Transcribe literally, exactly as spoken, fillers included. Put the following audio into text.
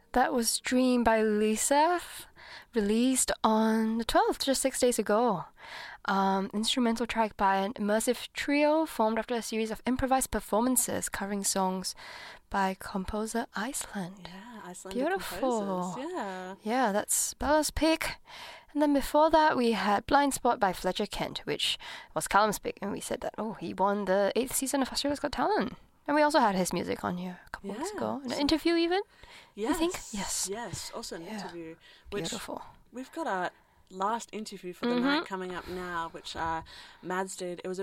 That was Dream by Lisa, released on the twelfth, just six days ago. Um, instrumental track by an immersive trio formed after a series of improvised performances covering songs by composer Iceland. Yeah, Icelandic Beautiful. composers. Yeah. Yeah, that's Bella's pick. And then before that, we had Blind Spot by Fletcher Kent, which was Callum's pick. And we said that, oh, he won the eighth season of Australia's Got Talent. And we also had his music on here a couple Yeah. weeks ago. An interview even, Yes. you think? Yes. Yes, also an Yeah. interview. Which Beautiful. we've got a last interview for the Mhm. night coming up now, which uh, Mads did. It was a